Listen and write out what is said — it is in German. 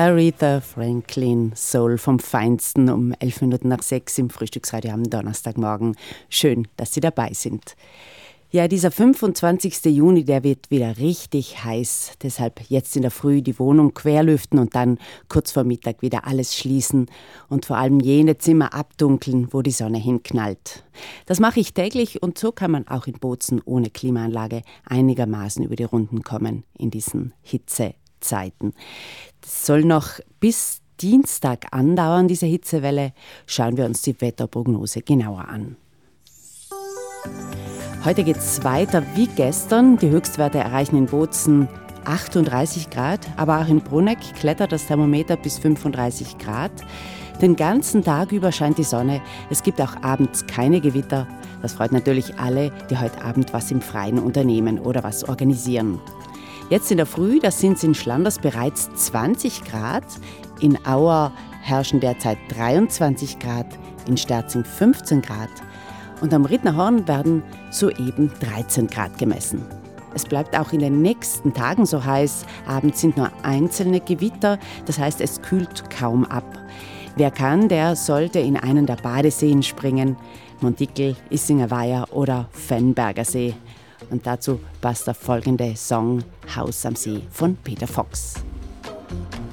Aretha Franklin, Soul vom Feinsten, um 11 Minuten nach 6 im Frühstücksradio am Donnerstagmorgen. Schön, dass Sie dabei sind. Ja, dieser 25. Juni, der wird wieder richtig heiß. Deshalb jetzt in der Früh die Wohnung querlüften und dann kurz vor Mittag wieder alles schließen und vor allem jene Zimmer abdunkeln, wo die Sonne hinknallt. Das mache ich täglich und so kann man auch in Bozen ohne Klimaanlage einigermaßen über die Runden kommen in diesen Hitzezeiten. Das soll noch bis Dienstag andauern, diese Hitzewelle. Schauen wir uns die Wetterprognose genauer an. Heute geht es weiter wie gestern. Die Höchstwerte erreichen in Bozen 38 Grad, aber auch in Bruneck klettert das Thermometer bis 35 Grad. Den ganzen Tag über scheint die Sonne. Es gibt auch abends keine Gewitter. Das freut natürlich alle, die heute Abend was im Freien unternehmen oder was organisieren. Jetzt in der Früh, da sind es in Schlanders bereits 20 Grad. In Auer herrschen derzeit 23 Grad, in Sterzing 15 Grad. Und am Rittnerhorn werden soeben 13 Grad gemessen. Es bleibt auch in den nächsten Tagen so heiß. Abends sind nur einzelne Gewitter, das heißt, es kühlt kaum ab. Wer kann, der sollte in einen der Badeseen springen. Montikel, Issinger Weiher oder Fennberger See. Und dazu passt der folgende Song Haus am See von Peter Fox.